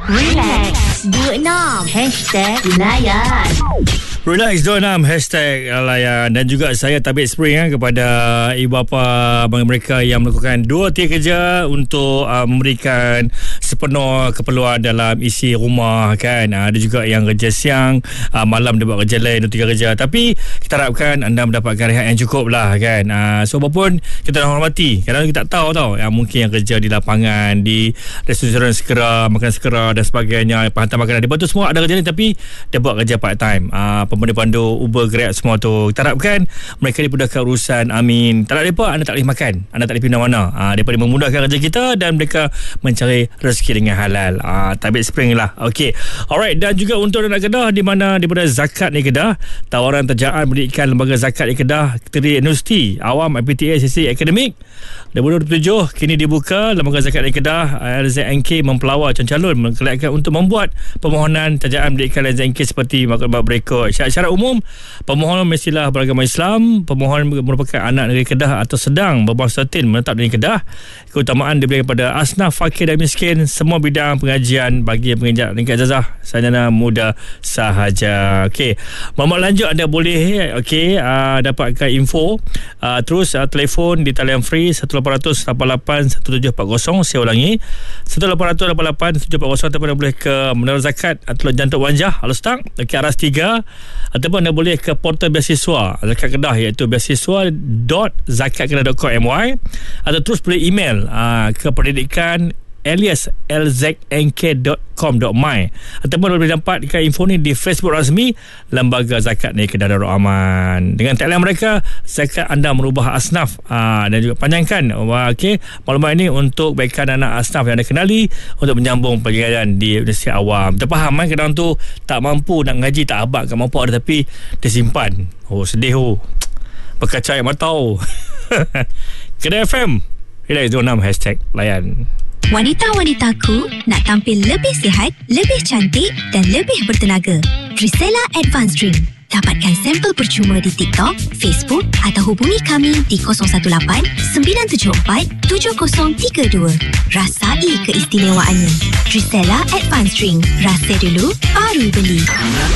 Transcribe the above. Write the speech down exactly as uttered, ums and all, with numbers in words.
Relax dua enam Hashtag Layan. Relax dua enam Hashtag Layan. Dan juga saya tabik spring eh, kepada ibu bapa bagi mereka yang melakukan dua tiga kerja untuk uh, memberikan sepenuh keperluan dalam isi rumah kan. Uh, ada juga yang kerja siang, uh, malam dia buat kerja lain, dua tiga kerja. Tapi kita harapkan anda mendapatkan rehat yang cukup lah kan. Uh, so apapun kita dah hormati. Kadang-kadang kita tak tahu tau yang mungkin yang kerja di lapangan, di restoran segera, makan segera dan sebagainya, hantar makanan. Dia tu semua ada kerja ni tapi dia buat kerja part time. Uh, pemandu-pandu Uber, Grab semua tu. Kita harapkan mereka dimudahkan urusan. Amin. Tak ada mereka, anda tak boleh makan, anda tak boleh pindah mana. Ha, mereka memudahkan kerja kita dan mereka mencari rezeki dengan halal. Ha, tabik spring lah. Okey. Alright. Dan juga untuk anak Kedah di mana daripada Zakat ni Kedah, tawaran terjaan mendirikan lembaga zakat di Kedah, Teri Universiti Awam I P T A sesi akademik dua ribu dua puluh tujuh kini dibuka. Lembaga zakat di Kedah L Z N K mempelawar calon-calon mengkelakkan untuk membuat permohonan terjaan mendirikan L Z N K seperti maklumat berikut. Syarat umum, pemohon mestilah beragama Islam, pemohon merupakan anak negeri Kedah atau sedang berbangsa Latin menetap di Kedah. Keutamaan diberikan kepada asnaf, fakir dan miskin, semua bidang pengajian bagi penginjak tingkat ijazah sarjana muda sahaja. Okey. Maklumat lanjut anda boleh okey uh, dapatkan info uh, terus uh, telefon di talian free one eight hundred lapan lapan one tujuh empat kosong. Saya ulangi one eight hundred lapan lapan one tujuh empat kosong, ataupun anda boleh ke Menara Zakat atau Jantung Wanjah Alustang okey Aras tiga, ataupun anda boleh ke portal beasiswa Zakat Kedah iaitu beasiswa dot zakat kedah dot com my, atau terus boleh email uh, ke pendidikan alias l z n k dot com dot my, ataupun boleh dapatkan info ni di Facebook rasmi Lembaga Zakat ni Kedah Darul Aman. Dengan tagline mereka, zakat anda merubah asnaf. Aa, dan juga panjangkan okey maklumat ini untuk kebaikan anak asnaf yang anda kenali untuk menyambung pelajaran di Universiti Awam. Kita faham kan kadang tu tak mampu nak ngaji, tak abad tak mampu ada, tapi dia simpan. Oh sedih oh. Berkaca air mata oh. Kedah F M Relax dua enam Hashtag Layan. Wanita-wanitaku nak tampil lebih sihat, lebih cantik dan lebih bertenaga. Trisella Advanced Drink. Dapatkan sampel percuma di TikTok, Facebook atau hubungi kami di kosong satu lapan sembilan tujuh empat tujuh kosong tiga dua. Rasai keistimewaannya. Trisella Advanced Drink. Rasa dulu, baru beli.